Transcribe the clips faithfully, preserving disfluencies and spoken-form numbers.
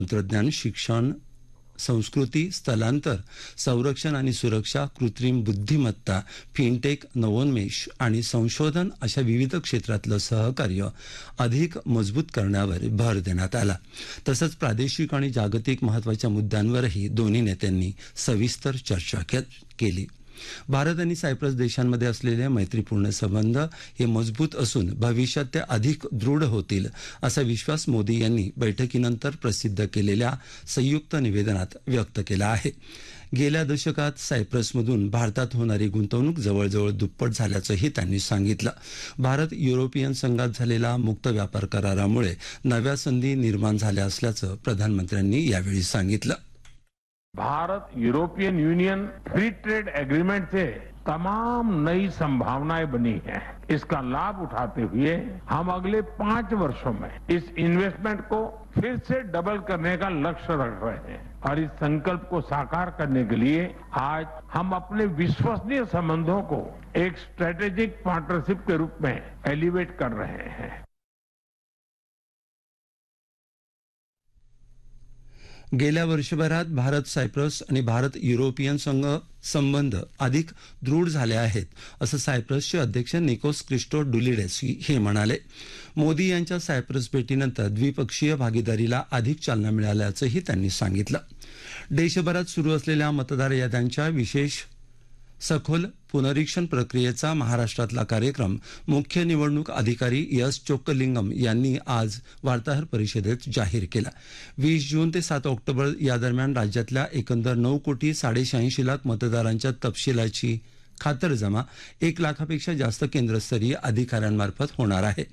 तंत्रज्ञान, शिक्षण, संस्कृती, स्थलांतर, संरक्षण आणि सुरक्षा, कृत्रिम बुद्धिमत्ता, फिनटेक, नवोन्मेष आणि संशोधन अशा विविध क्षेत्रातलं सहकार्य अधिक मजबूत करण्यावर भर देण्यात आला. तसंच प्रादेशिक आणि जागतिक महत्त्वाच्या मुद्द्यांवरही दोन्ही नेत्यांनी सविस्तर चर्चा केली. भारत आणि सायप्रस देशांमध्ये असलेले मैत्रीपूर्ण संबंध हे मजबूत असून भविष्यात ते अधिक दृढ होतील असा विश्वास मोदी यांनी बैठकीनंतर प्रसिद्ध केलेल्या संयुक्त निवेदनात व्यक्त केला आहे. गेल्या दशकात सायप्रसमधून भारतात होणारी गुंतवणूक जवळजवळ दुप्पट झाल्याचंही त्यांनी सांगितलं. भारत युरोपियन संघात झालेला मुक्त व्यापार करारामुळे नव्या संधी निर्माण झाल्या असल्याचं प्रधानमंत्र्यांनी यावेळी सांगितलं. Bharat European union free trade agreement से तमाम नई संभावनाएं बनी हैं. इसका लाभ उठाते हुए हम अगले पांच वर्षों में इस इन्वेस्टमेंट को फिर से डबल करने का लक्ष्य रख रहे हैं और इस संकल्प को साकार करने के लिए आज हम अपने विश्वसनीय संबंधों को एक स्ट्रेटेजिक पार्टनरशिप के रूप में एलिवेट कर रहे हैं. गेल्या वर्षभरात भारत सायप्रस आणि भारत युरोपियन संघ संबंध अधिक दृढ झाले आहेत असं सायप्रसचे अध्यक्ष निकोस क्रिस्टोडुलिडेस हे म्हणाले. मोदी यांच्या सायप्रस भेटीनंतर द्विपक्षीय भागीदारीला अधिक चालना मिळाल्याचंही त्यांनी सांगितलं. देशभरात सुरू असलेल्या मतदार याद्यांच्या विशेष सखोल पुनरीक्षण प्रक्रियेचा महाराष्ट्रातला कार्यक्रम मुख्य निवडणूक अधिकारी एस चोक्कलिंगम यांनी आज वार्ताहर परिषदेत जाहीर केला. वीस जून ते सात ऑक्टोबर या दरम्यान राज्यातल्या एकंदर नऊ कोटी साडेशहाऐंशी लाख मतदारांच्या तपशिलाची खातरजमा एक लाखापेक्षा जास्त केंद्रस्तरीय अधिकाऱ्यांमार्फत होणार आहे.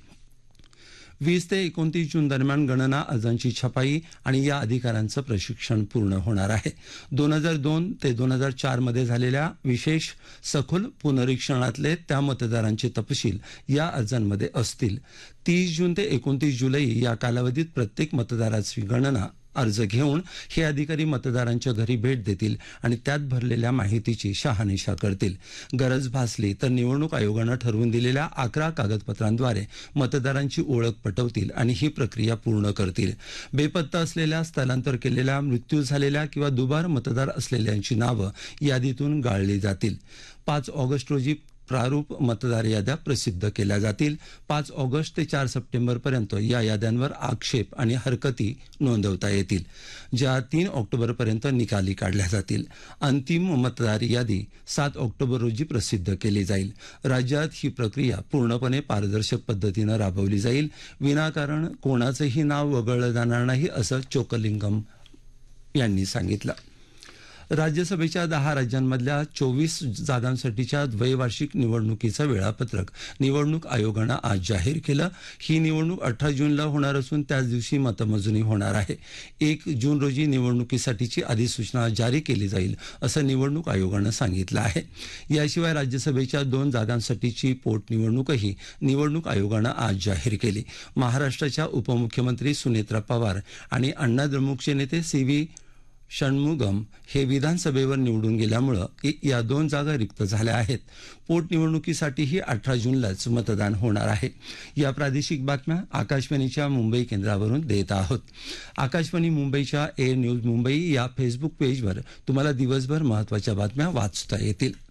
वीस ते एकोणतीस जून दरम्यान गणना, अर्जांची छपाई आणि या अधिकाऱ्यांचं प्रशिक्षण पूर्ण होणार आहे. दोन हजार दोन ते दोन हजार चार मध्ये झालेल्या विशेष सखोल पुनरीक्षणातले त्या मतदारांचे तपशील या अर्जांमध्ये असतील. तीस जून ते एकोणतीस जुलै या कालावधीत प्रत्येक मतदाराची गणना अर्ज घेऊन हे अधिकारी मतदारांच्या घरी भेट देतील आणि त्यात भरलेल्या माहितीची शहानिशा करतील. गरज भासली तर निवडणूक आयोगानं ठरवून दिलेल्या अकरा कागदपत्रांद्वारे मतदारांची ओळख पटवतील आणि ही प्रक्रिया पूर्ण करतील. बेपत्ता असलेल्या, स्थलांतर केलेल्या, मृत्यू झालेल्या किंवा दुबार मतदार असलेल्यांची नावं यादीतून गाळली जातील. पाच ऑगस्ट रोजी प्रारूप मतदार याद्या प्रसिद्ध केल्या जातील. पाच ऑगस्ट ते चार सप्टेंबरपर्यंत या याद्यांवर आक्षेप आणि हरकती नोंदवता येतील, ज्या तीन ऑक्टोबरपर्यंत निकाली काढल्या जातील. अंतिम मतदार यादी सात ऑक्टोबर रोजी प्रसिद्ध केली जाईल. राज्यात ही प्रक्रिया पूर्णपणे पारदर्शक पद्धतीनं राबवली जाईल. विनाकारण कोणाचंही नाव वगळलं जाणार नाही असं चोक्कलिंगम यांनी सांगितलं. राज्यसभेच्या दहा राज्यांमधल्या चोवीस जागांसाठीच्या द्वैवार्षिक निवडणुकीचं वेळापत्रक निवडणूक आयोगानं आज जाहीर केलं. ही निवडणूक अठरा जूनला होणार असून त्याच दिवशी मतमोजणी होणार आहे. एक जून रोजी निवडणुकीसाठीची अधिसूचना जारी केली जाईल असं निवडणूक आयोगानं सांगितलं आहे. याशिवाय राज्यसभेच्या दोन जागांसाठीची पोटनिवडणूकही निवडणूक आयोगानं आज जाहीर केली. महाराष्ट्राच्या उपमुख्यमंत्री सुनेत्रा पवार आणि अण्णाद्रमुकचे नेते सी व्ही षण्मुगम हे विधानसभेवर निवडून गेल्यामुळं या दोन जागा रिक्त झाल्या आहेत. पोटनिवडणुकीसाठीही अठरा जूनलाच मतदान होणार आहे. या प्रादेशिक बातम्या आकाशवाणीच्या मुंबई केंद्रावरून देत आहोत. आकाशवाणी मुंबईच्या एअर न्यूज मुंबई या फेसबुक पेजवर तुम्हाला दिवसभर महत्त्वाच्या बातम्या वाचता येतील.